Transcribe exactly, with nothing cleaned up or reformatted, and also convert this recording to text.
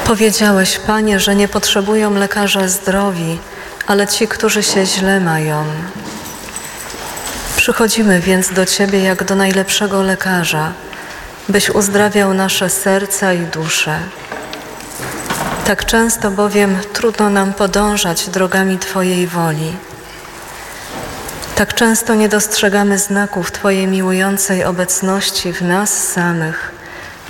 Powiedziałeś, Panie, że nie potrzebują lekarza zdrowi, ale ci, którzy się źle mają. Przychodzimy więc do Ciebie jak do najlepszego lekarza, byś uzdrawiał nasze serca i dusze. Tak często bowiem trudno nam podążać drogami Twojej woli. Tak często nie dostrzegamy znaków Twojej miłującej obecności w nas samych